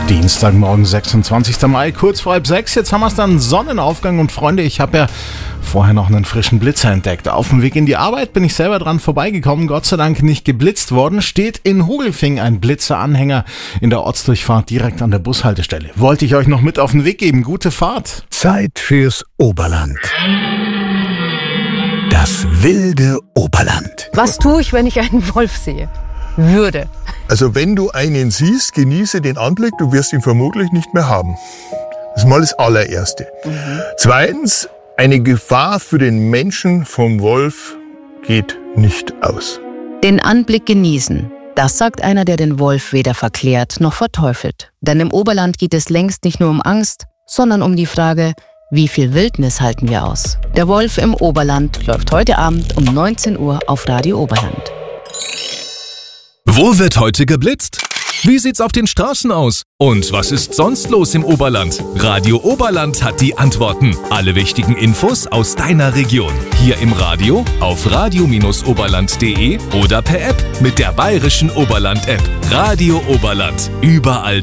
Dienstagmorgen, 26. Mai, kurz vor 5:30. Jetzt haben wir es dann Sonnenaufgang und Freunde, ich habe ja vorher noch einen frischen Blitzer entdeckt. Auf dem Weg in die Arbeit bin ich selber dran vorbeigekommen, Gott sei Dank nicht geblitzt worden. Steht in Hogelfing ein Blitzeranhänger in der Ortsdurchfahrt direkt an der Bushaltestelle. Wollte ich euch noch mit auf den Weg geben. Gute Fahrt. Zeit fürs Oberland. Das wilde Oberland. Was tue ich, wenn ich einen Wolf sehe? Würde. Also wenn du einen siehst, genieße den Anblick, du wirst ihn vermutlich nicht mehr haben. Das ist mal das allererste. Zweitens, eine Gefahr für den Menschen vom Wolf geht nicht aus. Den Anblick genießen. Das sagt einer, der den Wolf weder verklärt noch verteufelt. Denn im Oberland geht es längst nicht nur um Angst, sondern um die Frage, wie viel Wildnis halten wir aus? Der Wolf im Oberland läuft heute Abend um 19 Uhr auf Radio Oberland. Wo wird heute geblitzt? Wie sieht's auf den Straßen aus? Und was ist sonst los im Oberland? Radio Oberland hat die Antworten. Alle wichtigen Infos aus deiner Region. Hier im Radio, auf radio-oberland.de oder per App mit der bayerischen Oberland-App. Radio Oberland. Überall